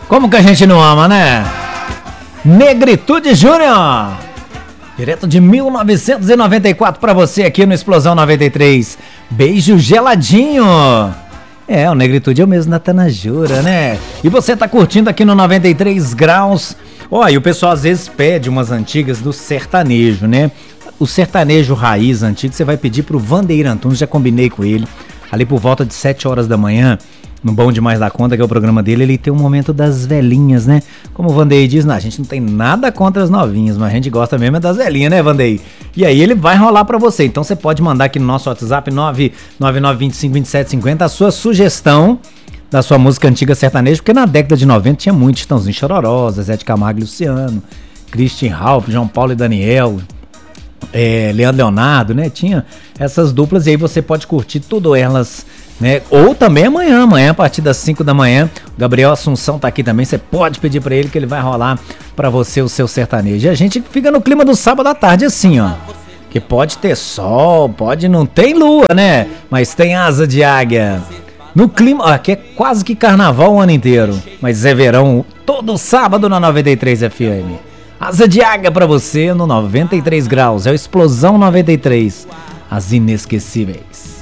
Como que a gente não ama, né? Negritude Júnior, direto de 1994 pra você aqui no Explosão 93. Beijo geladinho. É, o Negritude é o mesmo da Tanajura, né? E você tá curtindo aqui no 93 graus. Ó, e o pessoal às vezes pede umas antigas do sertanejo, né? O sertanejo raiz antigo você vai pedir pro Vandeir Antunes, já combinei com ele. Ali por volta de 7 horas da manhã, no Bom Demais da Conta, que é o programa dele, ele tem um momento das velhinhas, né? Como o Vandeir diz, a gente não tem nada contra as novinhas, mas a gente gosta mesmo das velhinhas, né, Vandeir? E aí ele vai rolar pra você. Então você pode mandar aqui no nosso WhatsApp 999252750 a sua sugestão da sua música antiga sertaneja, porque na década de 90 tinha muito Chitãozinho Chororosa, Zé de Camargo e Luciano, Christian Ralph, João Paulo e Daniel, Leandro Leonardo, né? Tinha essas duplas e aí você pode curtir tudo elas, né? Ou também amanhã a partir das 5 da manhã, o Gabriel Assunção tá aqui também, você pode pedir pra ele que ele vai rolar pra você o seu sertanejo. E a gente fica no clima do sábado à tarde assim, ó, que pode ter sol, pode não tem lua, né? Mas tem asa de águia. No clima, ó, que é quase que carnaval o ano inteiro, mas é verão todo sábado na 93 FM. Asa de águia pra você no 93 graus, é o Explosão 93, as inesquecíveis.